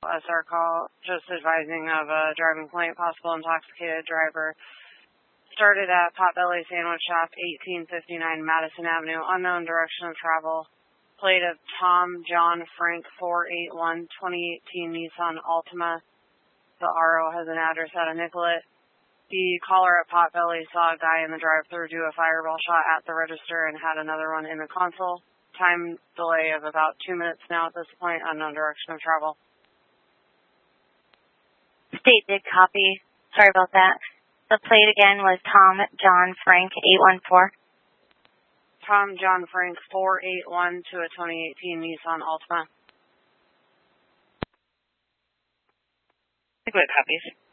SR call, just advising of a driving complaint, possible intoxicated driver. Started at Potbelly Sandwich Shop, 1859 Madison Avenue, unknown direction of travel. Plate of Tom John Frank 481 2018 Nissan Altima. The RO has an address out of Nicollet. The caller at Potbelly saw a guy in the drive-thru do a fireball shot at the register and had another one in the console. Time delay of about 2 minutes now at this point, unknown direction of travel. State did copy. Sorry about that. The plate again was Tom John Frank 814. Tom John Frank 481 to a 2018 Nissan Altima. Good copies.